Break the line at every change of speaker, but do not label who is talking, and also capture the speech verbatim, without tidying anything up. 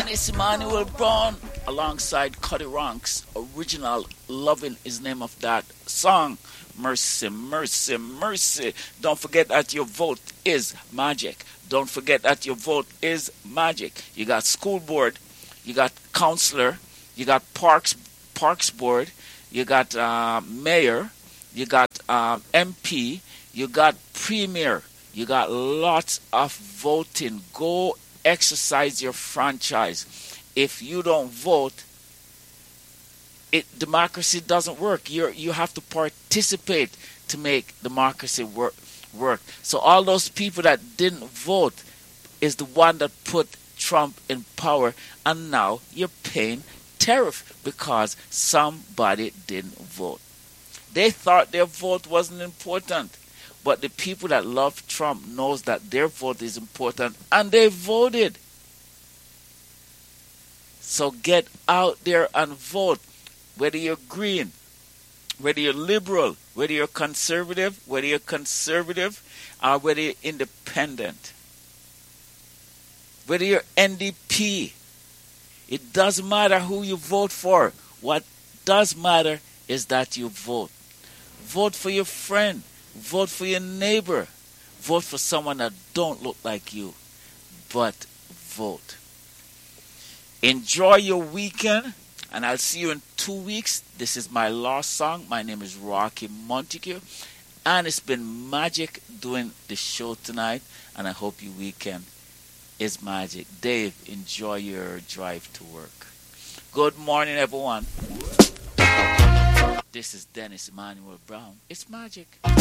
Dennis Emmanuel Brown alongside Cuddy Ranks. Original Loving is name of that song. Mercy, mercy, mercy. Don't forget that your vote is magic. Don't forget that your vote is magic. You got school board, you got counselor, you got parks parks board, you got uh, mayor, you got uh, M P, you got premier, you got lots of voting. Go exercise your franchise. If you don't vote, it democracy doesn't work. You you have to participate to make democracy work. Work. So all those people that didn't vote is the one that put Trump in power, and now you're paying tariff because somebody didn't vote. They thought their vote wasn't important, but the people that love Trump knows that their vote is important, and they voted. So get out there and vote. Whether you're green, whether you're liberal, whether you're conservative, whether you're conservative, or whether you're independent, whether you're N D P, it doesn't matter who you vote for. What does matter is that you vote. Vote for your friend. Vote for your neighbor. Vote for someone that don't look like you, but vote. Enjoy your weekend. And I'll see you in two weeks. This is my last song. My name is Rocky Montague. And it's been magic doing the show tonight. And I hope your weekend is magic. Dave, enjoy your drive to work. Good morning, everyone. This is Dennis Emmanuel Brown. It's magic.